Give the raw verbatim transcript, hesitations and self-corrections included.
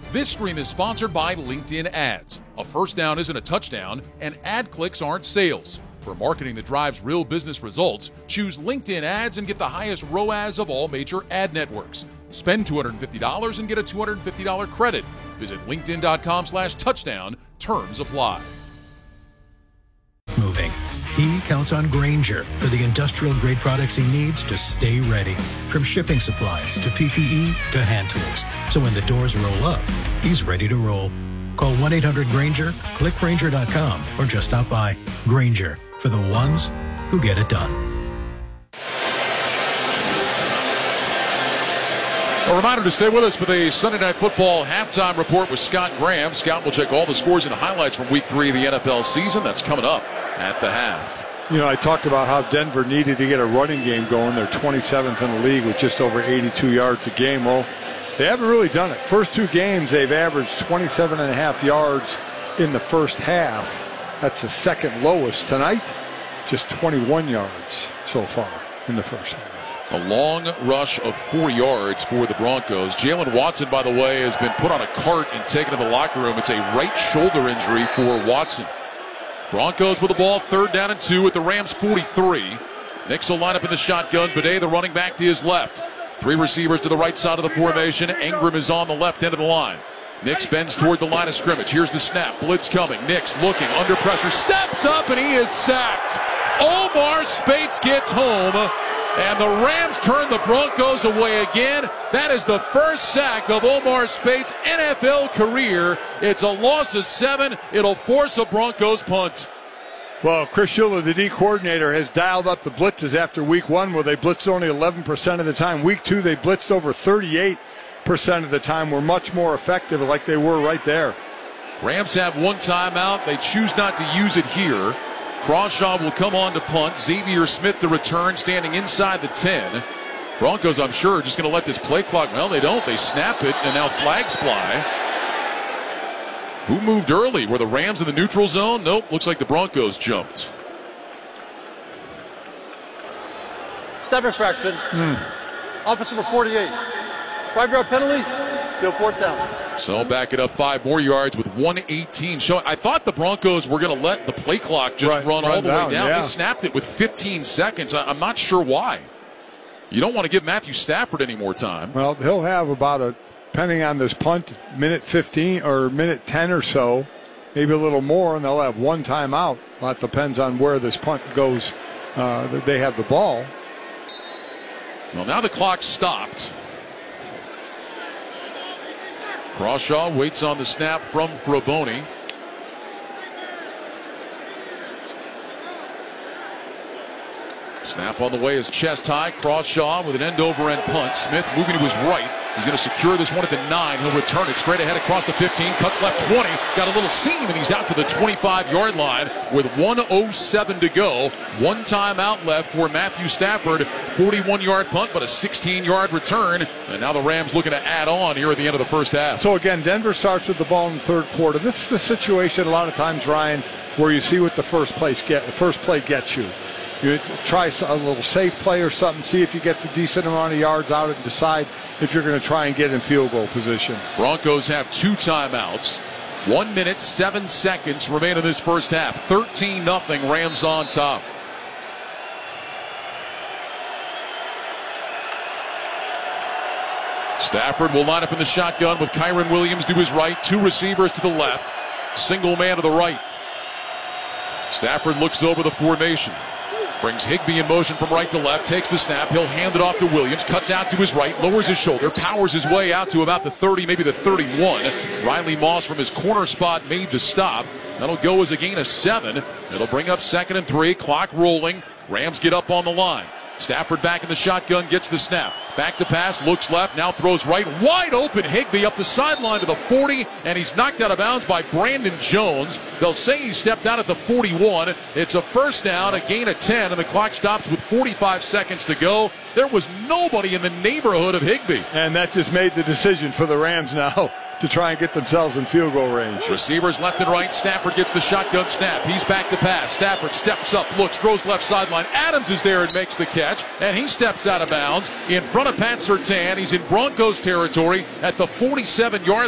This stream is sponsored by LinkedIn Ads. A first down isn't a touchdown, and ad clicks aren't sales. For marketing that drives real business results, choose LinkedIn Ads and get the highest R O A S of all major ad networks. Spend two hundred fifty dollars and get a two hundred fifty dollars credit. Visit linkedin.com slash touchdown. Terms apply. Moving. He counts on Grainger for the industrial-grade products he needs to stay ready. From shipping supplies to P P E to hand tools. So when the doors roll up, he's ready to roll. Call one eight hundred Grainger, click Grainger dot com, or just stop by. Grainger, for the ones who get it done. A reminder to stay with us for the Sunday Night Football halftime report with Scott Graham. Scott will check all the scores and highlights from week three of the N F L season. That's coming up at the half. You know, I talked about how Denver needed to get a running game going. They're twenty-seventh in the league with just over eighty-two yards a game. Well, they haven't really done it. First two games, they've averaged twenty-seven and a half yards in the first half. That's the second lowest. Tonight, just twenty-one yards so far in the first half. A long rush of four yards for the Broncos. Jalen Watson, by the way, has been put on a cart and taken to the locker room. It's a right shoulder injury for Watson. Broncos with the ball, third down and two at the Rams' forty-three. Nix will line up in the shotgun. Bidet, the running back, to his left. Three receivers to the right side of the formation. Ingram is on the left end of the line. Nix bends toward the line of scrimmage. Here's the snap. Blitz coming. Nix looking, under pressure, steps up, and he is sacked. Omar Speights gets home, and the Rams turn the Broncos away again. That is the first sack of Omar Speights' N F L career. It's a loss of seven. It'll force a Broncos punt. Well, Chris Shula, the D coordinator, has dialed up the blitzes after week one, where they blitzed only eleven percent of the time. Week two, they blitzed over thirty-eight percent of the time. Were much more effective, like they were right there. Rams have one timeout. They choose not to use it here. Crawshaw will come on to punt. Xavier Smith, the return, standing inside the ten. Broncos, I'm sure, are just going to let this play clock. Well, they don't. They snap it, and now flags fly. Who moved early? Were the Rams in the neutral zone? Nope. Looks like the Broncos jumped. Step infraction. Mm. Offense number forty-eight. Five-yard penalty. Go fourth down. So back it up five more yards with one eighteen showing. I thought the Broncos were going to let the play clock just right, run, run all the down, way down. Yeah. They snapped it with fifteen seconds. I'm not sure why. You don't want to give Matthew Stafford any more time. Well, he'll have about a, depending on this punt, minute fifteen or minute ten or so, maybe a little more, and they'll have one timeout. A lot depends on where this punt goes. Uh, they have the ball. Well, now the clock stopped. Crawshaw waits on the snap from Fraboni. Snap on the way is chest high. Crawshaw with an end over end punt. Smith moving to his right. He's going to secure this one at the nine. He'll return it straight ahead across the fifteen. Cuts left twenty. Got a little seam, and he's out to the twenty-five yard line with one oh seven to go. One timeout left for Matthew Stafford. forty-one yard punt, but a sixteen yard return. And now the Rams looking to add on here at the end of the first half. So again, Denver starts with the ball in the third quarter. This is the situation a lot of times, Ryan, where you see what the first place get. The first play gets you. You try a little safe play or something, see if you get a decent amount of yards out and decide if you're going to try and get in field goal position. Broncos have two timeouts. One minute, seven seconds remain in this first half. thirteen nothing, Rams on top. Stafford will line up in the shotgun with Kyren Williams to his right, two receivers to the left, single man to the right. Stafford looks over the formation. Brings Higbee in motion from right to left, takes the snap, he'll hand it off to Williams, cuts out to his right, lowers his shoulder, powers his way out to about the thirty, maybe the thirty-one. Riley Moss from his corner spot made the stop. That'll go as a gain of seven. It'll bring up second and three, clock rolling. Rams get up on the line. Stafford back in the shotgun, gets the snap. Back to pass, looks left, now throws right. Wide open Higbee up the sideline to the forty, and he's knocked out of bounds by Brandon Jones. They'll say he stepped out at the forty-one. It's a first down, a gain of ten, and the clock stops with forty-five seconds to go. There was nobody in the neighborhood of Higbee. And that just made the decision for the Rams now to try and get themselves in field goal range. Receivers left and right. Stafford gets the shotgun snap. He's back to pass. Stafford steps up, looks, throws left sideline. Adams is there and makes the catch, and he steps out of bounds in front of Pat Surtain. He's in Broncos territory at the forty-seven yard line.